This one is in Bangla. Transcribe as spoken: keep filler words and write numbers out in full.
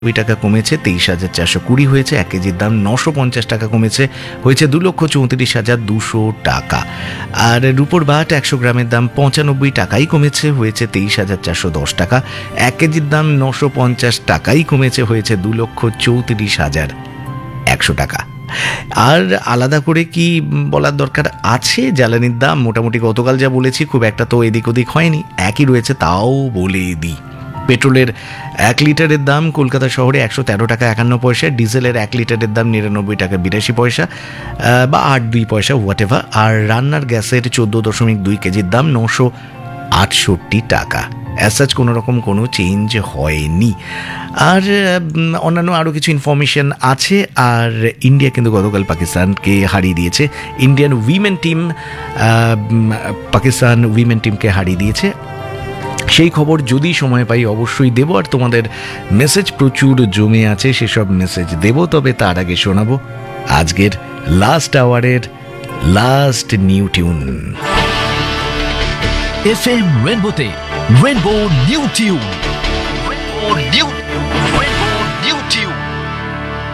দুই টাকা কমেছে তেইশ হাজার চারশো কুড়ি হয়েছে। এক কেজির দাম নশো পঞ্চাশ টাকা কমেছে, হয়েছে দু লক্ষ চৌত্রিশ হাজার দুশো টাকা। আর রুপোর বাট একশো গ্রামের দাম পঁচানব্বই টাকাই কমেছে, হয়েছে তেইশ হাজার চারশো দশ টাকা। এক কেজির দাম নশো পঞ্চাশ টাকাই কমেছে, হয়েছে দু লক্ষ চৌত্রিশ হাজার একশো টাকা। আর আলাদা করে কি বলার দরকার আছে? জ্বালানির দাম মোটামুটি গতকাল যা বলেছি খুব একটা তো এদিক ওদিক হয়নি, একই রয়েছে, তাও বলে দিই। পেট্রোলের এক লিটারের দাম কলকাতা শহরে একশো তেরো টাকা একান্ন পয়সা, ডিজেলের এক লিটারের দাম নিরানব্বই টাকা বিরাশি পয়সা বা আট দুই পয়সা হোয়াট এভার। আর রান্নার গ্যাসের চোদ্দো দশমিক দুই কেজির দাম নশো আটষট্টি টাকা। অ্যাজ কোনো রকম কোনো চেঞ্জ হয়নি। আর অন্যান্য আরও কিছু ইনফরমেশন আছে। আর ইন্ডিয়া কিন্তু গতকাল পাকিস্তানকে হারিয়ে দিয়েছে। Indian women team Pakistan women টিমকে হারিয়ে দিয়েছে। সেই খবর যদি সময় পাই অবশ্যই দেব, আর তোমাদের মেসেজ প্রচুর জমে আছে, সেসব মেসেজ দেব। তবে তার আগে শোনাবো আজকের last আওয়ারের last new tune. F M রেনবোতে rainbow new tune, rainbow new